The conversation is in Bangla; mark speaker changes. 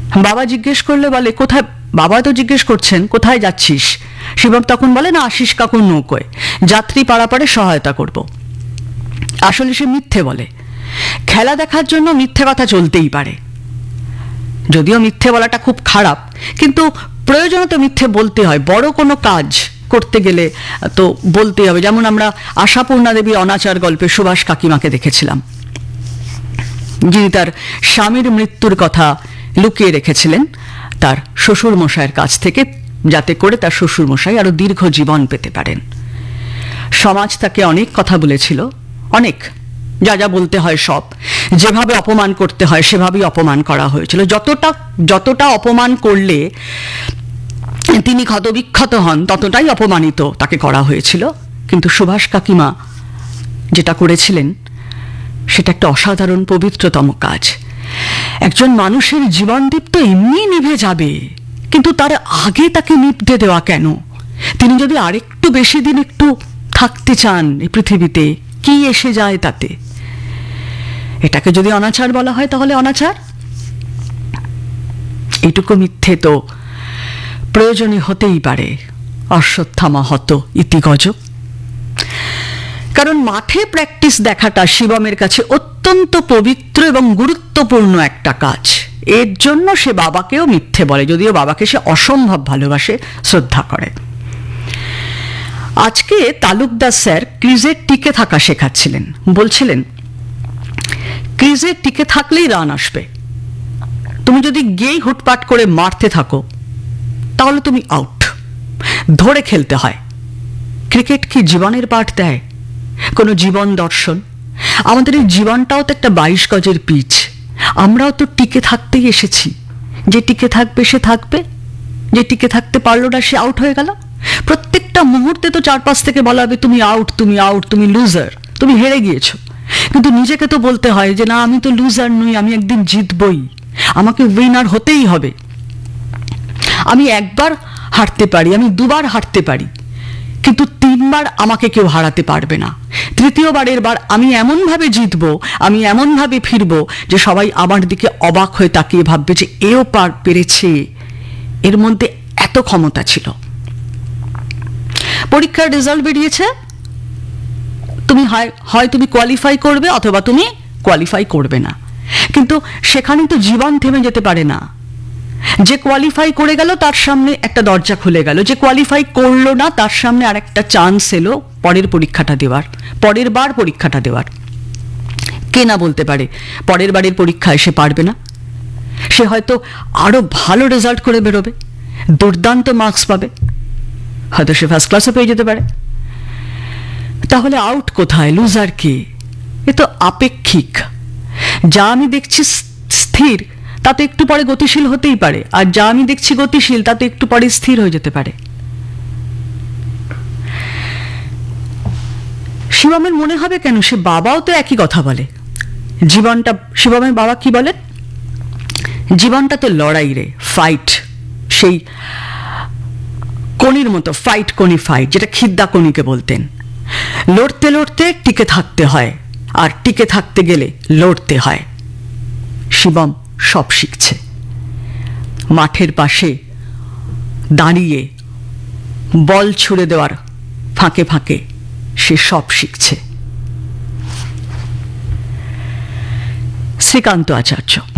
Speaker 1: বাবা জিজ্ঞেস করলে বলে কোথায়, বাবা তো জিজ্ঞেস করছেন কোথায় যাচ্ছিস, শিবম তখন বলে না আশিস কাকুর নৌকোয় যাত্রী পারাপারে সহায়তা করব। আসলে সে মিথ্যে বলে। খেলা দেখার জন্য মিথ্যে কথা চলতেই পারে, যদিও মিথ্যে বলাটা খুব খারাপ, কিন্তু প্রয়োজনে তো মিথ্যে বলতে হয়। বড় কোনো কাজ করতে গেলে তো বলতেই হবে। যেমন আমরা আশাপূর্ণা দেবীর অনাচার গল্পে সুভাষ কাকিমাকে দেখেছিলাম, যিনি তার স্বামীর মৃত্যুর কথা লুকিয়ে রেখেছিলেন তার শ্বশুর মশাইয়ের কাছ থেকে, যাতে করে তার শ্বশুর মশাই আরো দীর্ঘ জীবন পেতে পারেন। সমাজ তাকে অনেক কথা বলেছিল, অনেক, যা যা বলতে হয় সব, যেভাবে অপমান করতে হয় সেভাবেই অপমান করা হয়েছিল। যতটা অপমান করলে তিনি ক্ষতবিক্ষত হন ততটাই অপমানিত তাকে করা হয়েছিল। কিন্তু সুভাষ কাকিমা যেটা করেছিলেন সেটা একটা অসাধারণ পবিত্রতম কাজ। একজন মানুষের জীবনদীপ তো এমনি নিভে যাবে, কিন্তু তার আগে তাকে নিভতে দেওয়া কেন? তিনি যদি আরেকটু বেশি দিন একটু থাকতে চান এই পৃথিবীতে, কি এসে যায় তাতে? এটাকে যদি অনাচার বলা হয় তাহলে অনাচার। এইটুকু মিথ্যে তো প্রয়োজনে হতেই পারে। অশ্বত্থামা হত ইতি গজ। কারণ মাঠে প্র্যাকটিস দেখাটা শিবমের কাছে অত্যন্ত পবিত্র এবং গুরুত্বপূর্ণ একটা কাজ। এর জন্য সে বাবাকেও মিথ্যে বলে, যদিও বাবাকে সে অসম্ভব ভালোবাসে, শ্রদ্ধা করে। আজকে তালুকদার স্যার ক্রিজে টিকে থাকা শেখাচ্ছিলেন। বলছিলেন ক্রিজে টিকে থাকলেই রান আসবে। তুমি যদি গিয়েই হুটপাট করে মারতে থাকো তাহলে তুমি আউট। ধরে খেলতে হয়। ক্রিকেট কি জীবনের পাঠ দেয়? কোনো জীবন দর্শন? আমাদের এই জীবনটাও তো একটা 22 গজের পিচ। আমরাও তো টিকে থাকতেই এসেছি। যে টিকে থাকবে সে থাকবে, যে টিকে থাকতে পারলো না সে আউট হয়ে গেল। প্রত্যেকটা মুহূর্তে তো চারপাশ থেকে বলা হবে তুমি আউট, তুমি আউট, তুমি লুজার, তুমি হেরে গিয়েছো। কিন্তু নিজেকে তো বলতে হয় যে না, আমি তো লুজার নই, আমি একদিন জিতবই, আমাকে উইনার হতেই হবে। আমি একবার হারতে পারি, আমি দুবার হারতে পারি, কিন্তু 3 বার আমাকে কেউ হারাতে পারবে না। তৃতীয়বারের বার আমি এমনভাবে জিতবো, আমি এমনভাবে ফিরবো যে সবাই আমার দিকে অবাক হয়ে তাকিয়ে ভাববে যে এও পেরেছে, এর মধ্যে এত ক্ষমতা ছিল। পরীক্ষার রেজাল্ট বেরিয়েছে, তুমি হয় তুমি কোয়ালিফাই করবে অথবা তুমি কোয়ালিফাই করবে না। কিন্তু সেখানে তো জীবন থেমে যেতে পারে না। যে কোয়ালিফাই করে গেল তার সামনে একটা দরজা খুলে গেল, যে কোয়ালিফাই করলো না তার সামনে আর একটা চান্স এলো পরের পরীক্ষাটা দেওয়ার, পরের বার পরীক্ষাটা দেওয়ার। কে না বলতে পারে পরের বারের পরীক্ষায় সে পারবে না, সে হয়তো আরো ভালো রেজাল্ট করে বেরোবে, দুর্দান্ত মার্কস পাবে, হয়তো সে ফার্স্ট ক্লাসও পেয়ে যেতে পারে। তাহলে আউট কোথায়, লুজার কে? এ তো আপেক্ষিক। যা আমি দেখছি স্থির তা তো একটু পরে গতিশীল হতেই পারে, আর যা আমি দেখছি গতিশীল তা তো একটু পরে স্থির হয়ে যেতে পারে। শিবমের মনে হবে কেন? সে বাবাও তো একই কথা বলে। জীবনটা, শিবমের বাবা কি বলেন? জীবনটা তো লড়াই রে, ফাইট। সেই কনির মতো ফাইট, কনি ফাইট, যেটা খিদ্দা কনিকে বলতেন। লড়তে লড়তে টিকে থাকতে হয়, আর টিকে থাকতে গেলে লড়তে হয়। শিবম সব শিখছে। মাঠের পাশে দাঁড়িয়ে বল ছুড়ে দেওয়ার ফাঁকে ফাঁকে সে সব শিখছে। শ্রীকান্ত আচার্য।